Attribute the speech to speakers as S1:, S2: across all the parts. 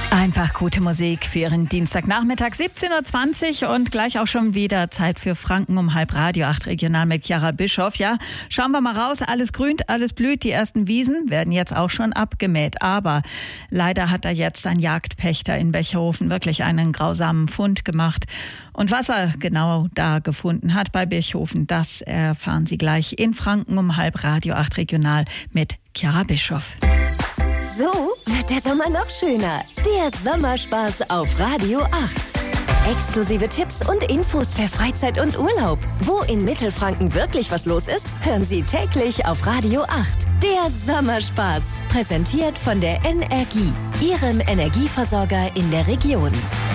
S1: Einfach gute Musik für Ihren Dienstagnachmittag, 17.20 Uhr und gleich auch schon wieder Zeit für Franken um halb Radio 8 Regional mit Chiara Bischoff. Ja, schauen wir mal raus, alles grünt, alles blüht. Die ersten Wiesen werden jetzt auch schon abgemäht. Aber leider hat da jetzt ein Jagdpächter in Bechhofen wirklich einen grausamen Fund gemacht. Und was er genau da gefunden hat bei Bechhofen, das erfahren Sie gleich in Franken um halb Radio 8 Regional mit Chiara Bischoff.
S2: So wird der Sommer noch schöner. Der Sommerspaß auf Radio 8. Exklusive Tipps und Infos für Freizeit und Urlaub. Wo in Mittelfranken wirklich was los ist, hören Sie täglich auf Radio 8. Der Sommerspaß. Präsentiert von der Energie, Ihrem Energieversorger in der Region.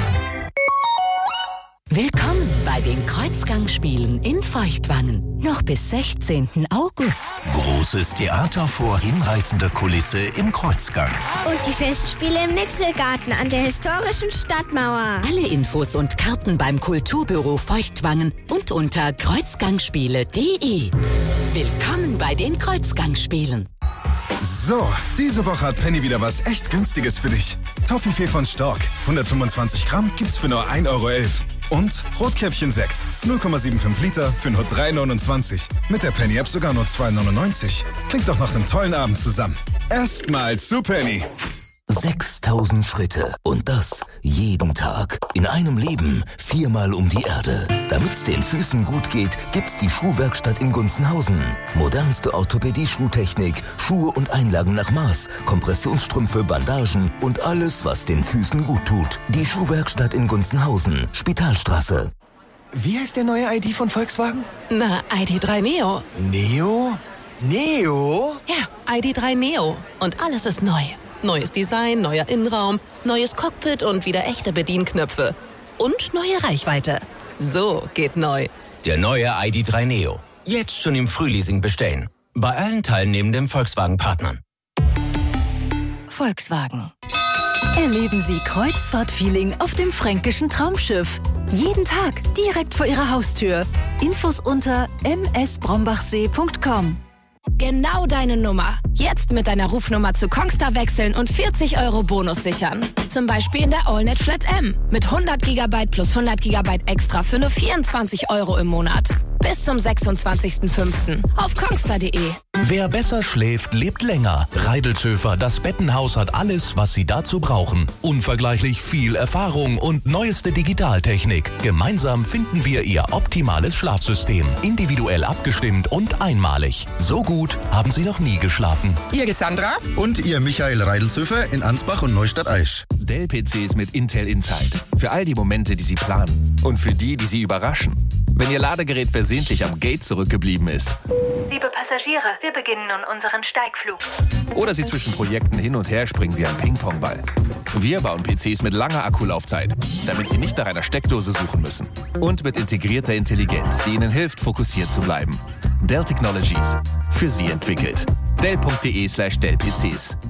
S2: Willkommen bei den Kreuzgangspielen in Feuchtwangen. Noch bis 16. August.
S3: Großes Theater vor hinreißender Kulisse im Kreuzgang.
S4: Und die Festspiele im Nixelgarten an der historischen Stadtmauer.
S2: Alle Infos und Karten beim Kulturbüro Feuchtwangen und unter kreuzgangspiele.de. Willkommen bei den Kreuzgangspielen.
S5: So, diese Woche hat Penny wieder was echt Günstiges für dich. Toffifee von Stork, 125 Gramm, gibt's für nur 1,11 € Und Rotkäppchen-Sekt, 0,75 Liter für nur 3,29 €. Mit der Penny-App sogar nur 2,99 €. Klingt doch nach einem tollen Abend zusammen. Erstmal zu Penny.
S3: 6000 Schritte und das jeden Tag. In einem Leben 4-mal um die Erde. Damit's den Füßen gut geht, gibt's die Schuhwerkstatt in Gunzenhausen. Modernste Orthopädie-Schuhtechnik, Schuhe und Einlagen nach Maß, Kompressionsstrümpfe, Bandagen und alles, was den Füßen gut tut. Die Schuhwerkstatt in Gunzenhausen, Spitalstraße.
S6: Wie heißt der neue ID von Volkswagen?
S7: Na, ID.3 Neo.
S6: Neo? Neo?
S7: Ja, ID.3 Neo. Und alles ist neu. Neues Design, neuer Innenraum, neues Cockpit und wieder echte Bedienknöpfe. Und neue Reichweite. So geht neu.
S8: Der neue ID.3 Neo. Jetzt schon im Frühleasing bestellen. Bei allen teilnehmenden Volkswagen-Partnern.
S2: Volkswagen. Erleben Sie Kreuzfahrt-Feeling auf dem fränkischen Traumschiff. Jeden Tag direkt vor Ihrer Haustür. Infos unter msbrombachsee.com.
S9: Genau deine Nummer. Jetzt mit deiner Rufnummer zu Kongstar wechseln und 40 € Bonus sichern. Zum Beispiel in der AllNet Flat M. Mit 100 GB plus 100 GB extra für nur 24 € im Monat. Bis zum 26.05. auf kongstar.de.
S10: Wer besser schläft, lebt länger. Reidelzöfer, das Bettenhaus hat alles, was Sie dazu brauchen. Unvergleichlich viel Erfahrung und neueste Digitaltechnik. Gemeinsam finden wir Ihr optimales Schlafsystem. Individuell abgestimmt und einmalig. So gut haben Sie noch nie geschlafen.
S11: Ihr Cassandra?
S12: Und Ihr Michael Reidelzöfer in Ansbach und Neustadt-Aisch.
S13: Dell-PCs mit Intel Inside. Für all die Momente, die Sie planen. Und für die, die Sie überraschen. Wenn Ihr Ladegerät versehentlich am Gate zurückgeblieben ist.
S14: Liebe Passagiere, wir beginnen nun unseren Steigflug.
S13: Oder Sie zwischen Projekten hin und her springen wie ein Ping-Pong-Ball. Wir bauen PCs mit langer Akkulaufzeit, damit Sie nicht nach einer Steckdose suchen müssen. Und mit integrierter Intelligenz, die Ihnen hilft, fokussiert zu bleiben. Dell Technologies. Für Sie entwickelt. Dell.de/Dell-PCs.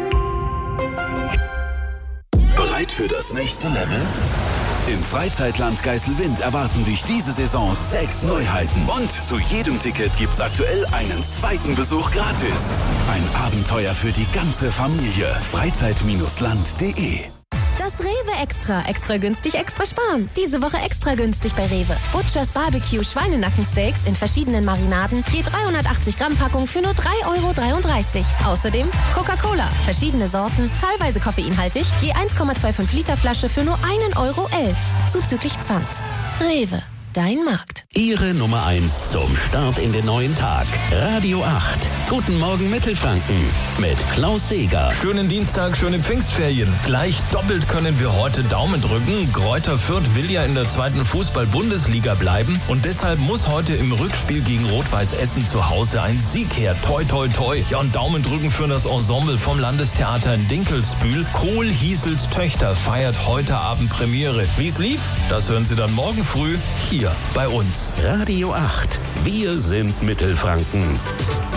S15: Bereit für das nächste Level? Im Freizeitland Geiselwind erwarten dich diese Saison 6 Neuheiten. Und zu jedem Ticket gibt's aktuell einen zweiten Besuch gratis. Ein Abenteuer für die ganze Familie. Freizeit-land.de.
S16: Das Rewe Extra. Extra günstig, extra sparen. Diese Woche extra günstig bei Rewe. Butchers Barbecue Schweinenackensteaks in verschiedenen Marinaden. Je 380 Gramm Packung für nur 3,33 €. Außerdem Coca-Cola. Verschiedene Sorten, teilweise koffeinhaltig. Je 1,25 Liter Flasche für nur 1,11 €. Zuzüglich Pfand. Rewe. Dein Markt.
S15: Ihre Nummer 1 zum Start in den neuen Tag. Radio 8. Guten Morgen Mittelfranken mit Klaus Seeger.
S17: Schönen Dienstag, schöne Pfingstferien. Gleich doppelt können wir heute Daumen drücken. Greuther Fürth will ja in der 2. Fußball-Bundesliga bleiben. Und deshalb muss heute im Rückspiel gegen Rot-Weiß Essen zu Hause ein Sieg her. Toi, toi, toi. Ja, und Daumen drücken für das Ensemble vom Landestheater in Dinkelsbühl. Kohl Hiesels Töchter feiert heute Abend Premiere. Wie es lief, das hören Sie dann morgen früh hier bei uns.
S15: Radio 8. Wir sind Mittelfranken.